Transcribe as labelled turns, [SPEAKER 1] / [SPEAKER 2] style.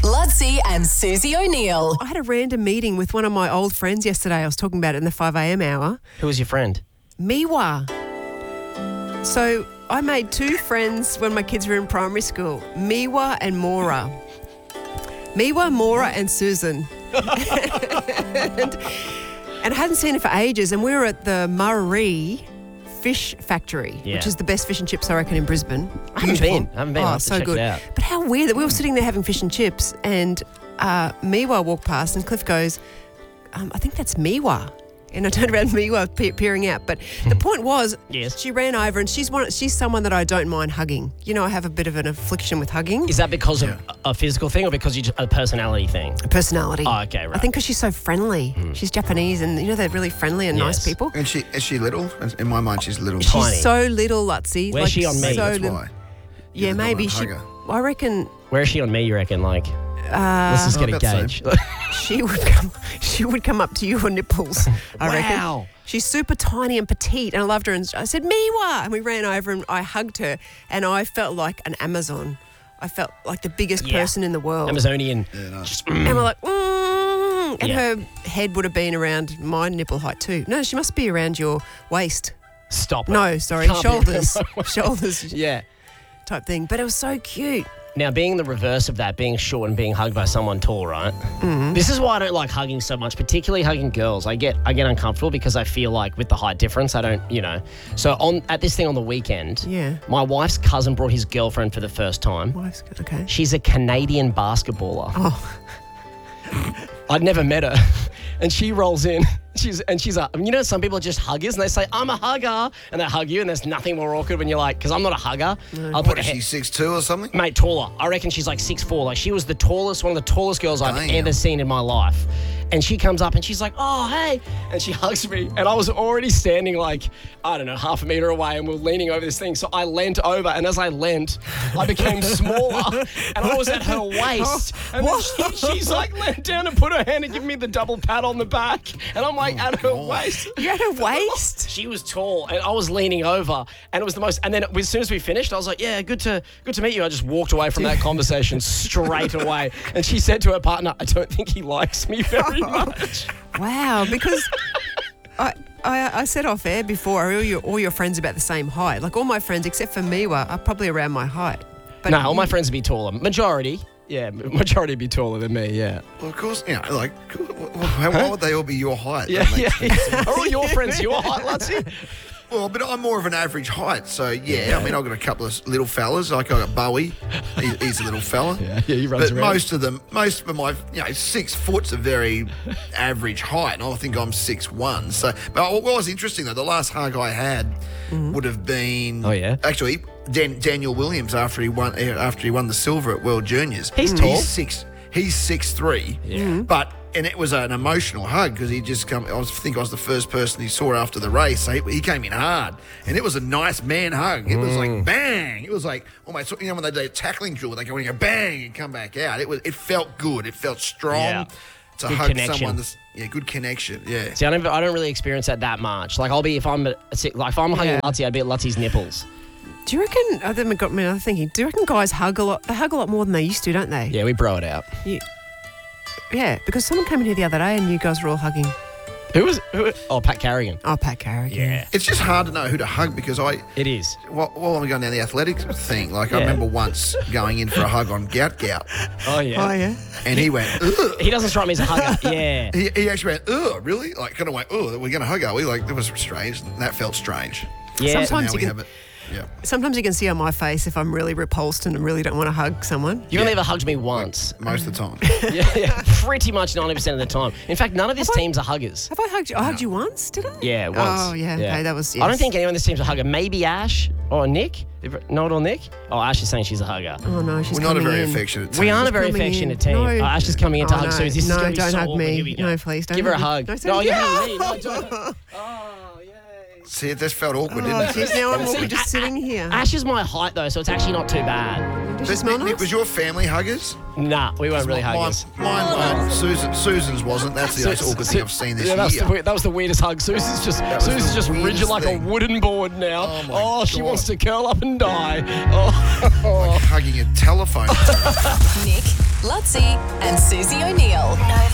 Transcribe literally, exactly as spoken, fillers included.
[SPEAKER 1] Ludsey and Susie O'Neill.
[SPEAKER 2] I had a random meeting with one of my old friends yesterday. I was talking about it in the five a.m. hour.
[SPEAKER 3] Who was your friend?
[SPEAKER 2] Miwa. So I made two friends when my kids were in primary school, Miwa and Mora. Miwa, Mora and Susan. and, and I hadn't seen her for ages, and we were at the Murray Fish Factory,
[SPEAKER 3] Yeah.
[SPEAKER 2] which is the best fish and chips, I reckon, in Brisbane.
[SPEAKER 3] I haven't
[SPEAKER 2] Beautiful.
[SPEAKER 3] been. I haven't been.
[SPEAKER 2] Oh,
[SPEAKER 3] I'll have to
[SPEAKER 2] so
[SPEAKER 3] check
[SPEAKER 2] good.
[SPEAKER 3] it out.
[SPEAKER 2] But how weird that we were sitting there having fish and chips, and uh, Miwa walked past, and Cliff goes, um, I think that's Miwa. And I turned around, Miwa pe- peering out. But the point was,
[SPEAKER 3] Yes.
[SPEAKER 2] she ran over, and she's one. She's someone that I don't mind hugging. You know, I have a bit of an affliction with hugging.
[SPEAKER 3] Is that because of a physical thing or because you just, a personality thing?
[SPEAKER 2] A personality.
[SPEAKER 3] Oh, okay, right.
[SPEAKER 2] I think because she's so friendly. She's Japanese, and you know they're really friendly and nice
[SPEAKER 3] Yes.
[SPEAKER 2] people.
[SPEAKER 4] And she is she little? In my mind, she's little.
[SPEAKER 2] She's
[SPEAKER 3] Tiny.
[SPEAKER 2] so little, Lutsy.
[SPEAKER 3] Where's
[SPEAKER 2] like,
[SPEAKER 3] she on me?
[SPEAKER 2] So
[SPEAKER 4] That's
[SPEAKER 2] little.
[SPEAKER 4] why.
[SPEAKER 2] Yeah,
[SPEAKER 4] You're the
[SPEAKER 2] maybe
[SPEAKER 4] number
[SPEAKER 2] she.
[SPEAKER 4] one hugger.
[SPEAKER 2] I reckon
[SPEAKER 3] Where is she on me, you reckon? Like, let's just
[SPEAKER 4] Oh,
[SPEAKER 3] get a
[SPEAKER 4] about the
[SPEAKER 3] gauge.
[SPEAKER 2] she would come. She would come up to your nipples. I reckon.
[SPEAKER 3] Wow.
[SPEAKER 2] She's super tiny and petite, and I loved her. And I said, Miwa, and we ran over, and I hugged her, and I felt like an Amazon. I felt like the biggest
[SPEAKER 3] Yeah.
[SPEAKER 2] person in the world.
[SPEAKER 3] Amazonian.
[SPEAKER 4] Yeah, no.
[SPEAKER 3] Just,
[SPEAKER 2] And we're like, mm, and
[SPEAKER 3] Yeah.
[SPEAKER 2] her head would have been around my nipple height too. No, she must be around your waist.
[SPEAKER 3] stop it.
[SPEAKER 2] No, sorry,
[SPEAKER 3] Can't be
[SPEAKER 2] shoulders,
[SPEAKER 3] around my waist.
[SPEAKER 2] shoulders
[SPEAKER 3] Yeah.
[SPEAKER 2] type thing. But it was so cute.
[SPEAKER 3] Now, being the reverse of that, being short and being hugged by someone tall, right? Mm-hmm. This is why I don't like hugging so much, particularly hugging girls. I get I get uncomfortable because I feel like with the height difference, I don't, you know. So on at this thing on the weekend,
[SPEAKER 2] Yeah.
[SPEAKER 3] my wife's cousin brought his girlfriend for the first time.
[SPEAKER 2] Wife's good. Okay.
[SPEAKER 3] She's a Canadian basketballer.
[SPEAKER 2] Oh,
[SPEAKER 3] I'd never met her. And she rolls in. She's and she's a, you know, some people are just huggers and they say, I'm a hugger. And they hug you, and there's nothing more awkward when you're like, because I'm not a hugger. I'll
[SPEAKER 4] What
[SPEAKER 3] put a
[SPEAKER 4] is
[SPEAKER 3] head.
[SPEAKER 4] she, six two or something?
[SPEAKER 3] Mate, taller. I reckon she's like six foot four. Like, she was the tallest, one of the tallest girls I've
[SPEAKER 4] Damn.
[SPEAKER 3] ever seen in my life. And she comes up and she's like, oh, hey. And she hugs me. And I was already standing like, I don't know, half a meter away, and we're leaning over this thing. So I leant over, and as I leant, I became smaller, and I was at her waist. And then she, she's like leant down and put her hand and give me the double pat on the back. And I'm like at her waist.
[SPEAKER 2] you're at her waist.
[SPEAKER 3] She was tall, and I was leaning over, and it was the most. And then as soon as we finished, I was like, "Yeah, good to good to meet you." I just walked away from that conversation straight away. And she said to her partner, "I don't think he likes me very much."
[SPEAKER 2] Wow, because I, I I said off air before, are all your all your friends about the same height? Like all my friends except for Miwa are probably around my height. But
[SPEAKER 3] No, all my friends would be taller. Majority, yeah, majority would be taller than me. Yeah,
[SPEAKER 4] Well, of course, you know, like, why why would they all be your height?
[SPEAKER 3] yeah,
[SPEAKER 4] That
[SPEAKER 3] yeah.
[SPEAKER 4] makes sense.
[SPEAKER 3] Are all your friends your height, Lutsy?
[SPEAKER 4] Well, but I'm more of an average height, so yeah. I mean, I've got a couple of little fellas. Like I got Bowie, he, he's a little fella.
[SPEAKER 3] Yeah, yeah, he runs
[SPEAKER 4] But
[SPEAKER 3] around.
[SPEAKER 4] most of them, most of my, you know, six foot's a very average height, and I think I'm six one. So, but what was interesting though, the last hug I had would have been.
[SPEAKER 3] Oh, yeah?
[SPEAKER 4] Actually, Dan, Daniel Williams after he won after he won the silver at World Juniors.
[SPEAKER 3] He's tall.
[SPEAKER 4] He's six. He's six three.
[SPEAKER 3] Yeah.
[SPEAKER 4] But. And it was an emotional hug because he just come. I was, think I was the first person he saw after the race. So he, he came in hard, and it was a nice man hug. It was
[SPEAKER 3] Mm.
[SPEAKER 4] like bang. It was like almost, you know, when they do a tackling drill, they go and go bang and come back out. It was. It felt good. It felt strong
[SPEAKER 3] Yeah.
[SPEAKER 4] to
[SPEAKER 3] Good
[SPEAKER 4] hug
[SPEAKER 3] connection.
[SPEAKER 4] someone. That's, yeah, good connection. Yeah.
[SPEAKER 3] See, I don't, I don't really experience that that much. Like, I'll be if I'm at, like if I'm hugging
[SPEAKER 2] Yeah.
[SPEAKER 3] Lutsy, I'd be at Lutsy's nipples.
[SPEAKER 2] do you reckon? I then got me another thinking. Do you reckon guys hug a lot? They hug a lot more than they used to, don't they?
[SPEAKER 3] Yeah, we bro it out.
[SPEAKER 2] You, yeah, because someone came in here the other day and you guys were all hugging.
[SPEAKER 3] Who was? Who, oh, Pat Carrigan.
[SPEAKER 2] Oh, Pat Carrigan.
[SPEAKER 3] Yeah,
[SPEAKER 4] It's just hard to know who to hug because I.
[SPEAKER 3] it is.
[SPEAKER 4] While, while I'm going down the athletics thing, like I
[SPEAKER 3] Yeah.
[SPEAKER 4] remember once going in for a hug on Gout Gout,
[SPEAKER 3] Oh yeah.
[SPEAKER 2] Oh yeah.
[SPEAKER 4] and he went. Ugh.
[SPEAKER 3] He doesn't strike me as a hugger. Yeah.
[SPEAKER 4] He, he actually went, oh, really? Like, kind of went, oh, we're going to hug, are we? Like, it was strange. That felt strange.
[SPEAKER 3] Yeah.
[SPEAKER 2] Sometimes
[SPEAKER 4] So now
[SPEAKER 2] you
[SPEAKER 4] we
[SPEAKER 2] can-
[SPEAKER 4] have it. Yeah.
[SPEAKER 2] Sometimes you can see on my face if I'm really repulsed and really don't want to hug someone.
[SPEAKER 3] You only ever hugged me once.
[SPEAKER 4] Most of the time.
[SPEAKER 3] yeah, yeah. Pretty much ninety percent of the time. In fact, none of this
[SPEAKER 2] Have I-
[SPEAKER 3] team's are huggers.
[SPEAKER 2] Have I hugged you? I hugged you once, did I?
[SPEAKER 3] Yeah, once.
[SPEAKER 2] Oh, yeah, okay, that was-
[SPEAKER 3] I don't
[SPEAKER 2] yes.
[SPEAKER 3] think anyone in this team's a hugger. Maybe Ash or Nick. If- Not or Nick? Oh, Ash is saying she's a hugger.
[SPEAKER 2] Oh no, she's
[SPEAKER 4] We're not a
[SPEAKER 2] coming
[SPEAKER 4] very
[SPEAKER 2] in.
[SPEAKER 4] affectionate team.
[SPEAKER 3] We aren't a very
[SPEAKER 2] coming
[SPEAKER 3] affectionate
[SPEAKER 2] in.
[SPEAKER 3] team.
[SPEAKER 2] No.
[SPEAKER 3] Oh, Ash is coming in to
[SPEAKER 2] Oh,
[SPEAKER 3] hug
[SPEAKER 2] no.
[SPEAKER 3] Susie. This
[SPEAKER 2] No,
[SPEAKER 3] is gonna be
[SPEAKER 2] don't
[SPEAKER 3] so
[SPEAKER 2] hug
[SPEAKER 3] awkward.
[SPEAKER 2] me.
[SPEAKER 3] Here we go.
[SPEAKER 2] No, please, don't
[SPEAKER 3] Give her a
[SPEAKER 2] hug
[SPEAKER 3] hug.
[SPEAKER 2] me. No,
[SPEAKER 3] No, you're
[SPEAKER 2] don't-
[SPEAKER 3] hugging me. No, don't. Oh, yay.
[SPEAKER 4] See, it just felt awkward,
[SPEAKER 2] Oh,
[SPEAKER 4] didn't it?
[SPEAKER 2] geez, now I'm
[SPEAKER 3] See,
[SPEAKER 2] just
[SPEAKER 3] A-
[SPEAKER 2] sitting here.
[SPEAKER 3] Ash is my height, though, so it's actually not too bad.
[SPEAKER 2] Ambitious
[SPEAKER 4] But Nick, Nick,
[SPEAKER 2] monarchs?
[SPEAKER 4] was your family huggers?
[SPEAKER 3] Nah, we weren't really
[SPEAKER 4] mine,
[SPEAKER 3] huggers.
[SPEAKER 4] Mine, mine, Susan, Susan's wasn't. That's the most
[SPEAKER 3] Su-
[SPEAKER 4] awkward
[SPEAKER 3] Su-
[SPEAKER 4] thing I've seen this
[SPEAKER 3] yeah, that was,
[SPEAKER 4] year.
[SPEAKER 3] the, we- that was the weirdest hug. Susan's just
[SPEAKER 4] was
[SPEAKER 3] Susan's
[SPEAKER 4] the
[SPEAKER 3] just rigid
[SPEAKER 4] weirdest
[SPEAKER 3] like
[SPEAKER 4] thing.
[SPEAKER 3] a wooden board now.
[SPEAKER 4] Oh, my
[SPEAKER 3] Oh, she
[SPEAKER 4] God.
[SPEAKER 3] wants to curl up and die. Oh.
[SPEAKER 4] Like hugging a telephone.
[SPEAKER 1] Nick, Lutzi, and Susie O'Neill.